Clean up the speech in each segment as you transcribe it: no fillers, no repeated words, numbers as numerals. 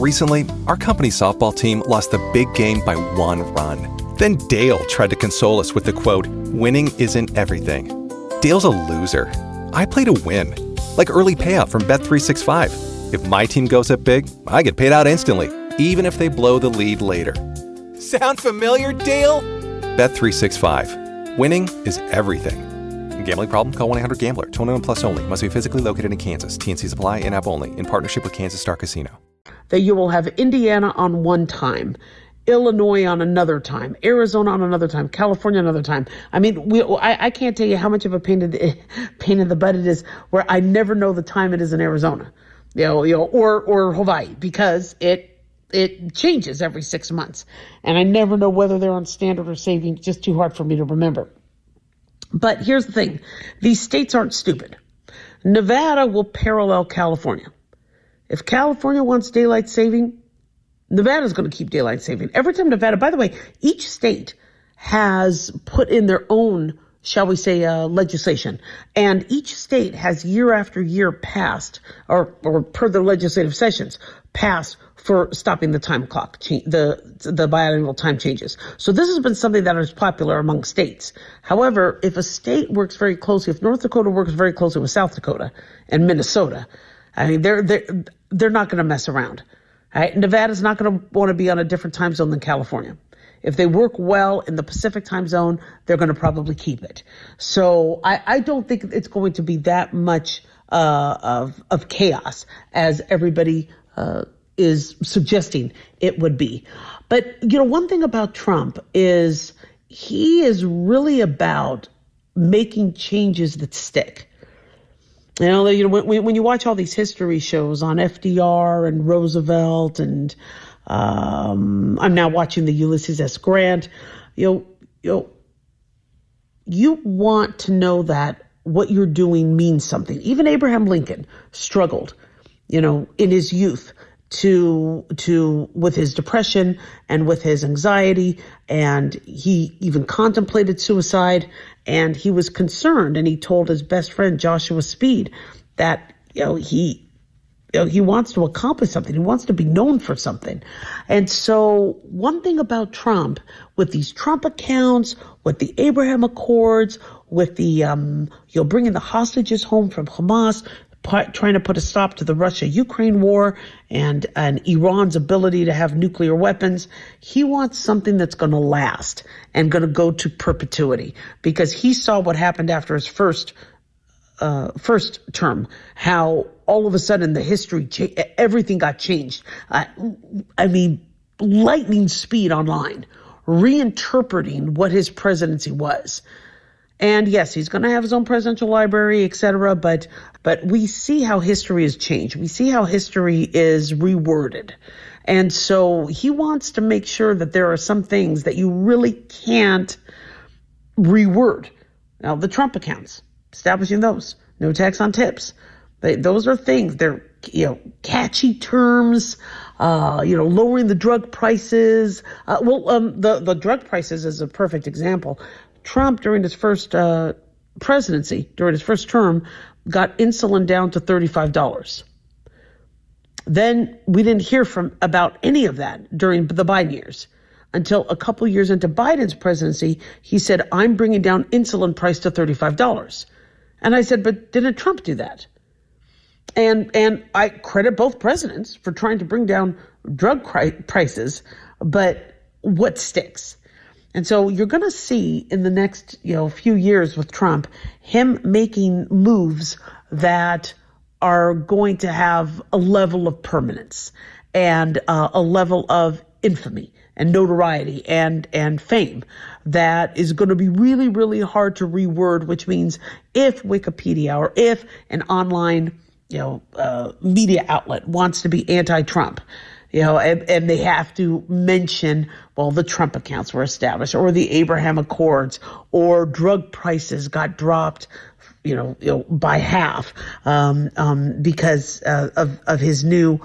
Recently, our company softball team lost the big game by 1 run. Then Dale tried to console us with the quote, "Winning isn't everything." Dale's a loser. I play to win. Like early payout from Bet365. If my team goes up big, I get paid out instantly, even if they blow the lead later. Sound familiar, Dale? Bet365. Winning is everything. Gambling problem? Call 1-800-GAMBLER. 21 plus only. Must be physically located in Kansas. TNCs apply. In-app only. In partnership with Kansas Star Casino. That you will have Indiana on one time, Illinois on another time, Arizona on another time, California another time. I mean, I can't tell you how much of a pain in the butt it is where I never know the time it is in Arizona, or Hawaii, because it changes every 6 months. And I never know whether they're on standard or saving. It's just too hard for me to remember. But here's the thing. These states aren't stupid. Nevada will parallel California. If California wants daylight saving, Nevada's going to keep daylight saving. Every time Nevada, by the way, each state has put in their own, shall we say, legislation. And each state has year after year passed, or per the legislative sessions, passed for stopping the time clock, the biannual time changes. So this has been something that is popular among states. However, if a state works very closely, if North Dakota works very closely with South Dakota and Minnesota, I mean, they're not going to mess around. Right? Nevada's not going to want to be on a different time zone than California. If they work well in the Pacific time zone, they're going to probably keep it. So I don't think it's going to be that much of chaos as everybody is suggesting it would be. But, one thing about Trump is he is really about making changes that stick. When you watch all these history shows on FDR and Roosevelt, and I'm now watching the Ulysses S. Grant, you want to know that what you're doing means something. Even Abraham Lincoln struggled, in his youth with his depression and with his anxiety, and he even contemplated suicide, and he was concerned, and he told his best friend Joshua Speed that he wants to accomplish something. He wants to be known for something. And so one thing about Trump, with these Trump accounts, with the Abraham Accords, with the bringing the hostages home from Hamas, trying to put a stop to the Russia-Ukraine war and Iran's ability to have nuclear weapons. He wants something that's going to last and going to go to perpetuity, because he saw what happened after his first term, how all of a sudden the history, everything got changed. Lightning speed online, reinterpreting what his presidency was. And yes, he's going to have his own presidential library, etc. But we see how history has changed. We see how history is reworded. And so he wants to make sure that there are some things that you really can't reword. Now, the Trump accounts, establishing those, no tax on tips. Those are things. They're, catchy terms, lowering the drug prices. The drug prices is a perfect example. Trump, during his first presidency, during his first term, got insulin down to $35. Then we didn't hear about any of that during the Biden years, until a couple years into Biden's presidency. He said, "I'm bringing down insulin price to $35. And I said, "But didn't Trump do that?" And I credit both presidents for trying to bring down drug prices, but what sticks? And so you're going to see in the next, few years with Trump, him making moves that are going to have a level of permanence and a level of infamy and notoriety and fame that is going to be really, really hard to reword, which means if Wikipedia or if an online, media outlet wants to be anti-Trump, and they have to mention, the Trump accounts were established, or the Abraham Accords, or drug prices got dropped, by half, because of his new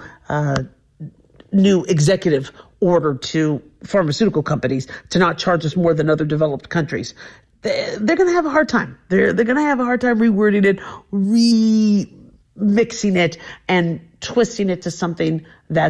executive order to pharmaceutical companies to not charge us more than other developed countries. They're going to have a hard time. They're going to have a hard time rewording it, remixing it, and twisting it to something that